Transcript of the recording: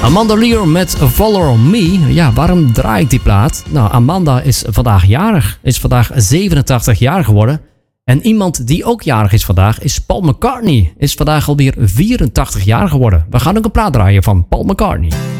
Amanda Lear met Follow Me. Ja, waarom draai ik die plaat? Nou, Amanda is vandaag jarig. Is vandaag 87 jaar geworden. En iemand die ook jarig is vandaag is Paul McCartney. Is vandaag alweer 84 jaar geworden. We gaan ook een plaat draaien van Paul McCartney.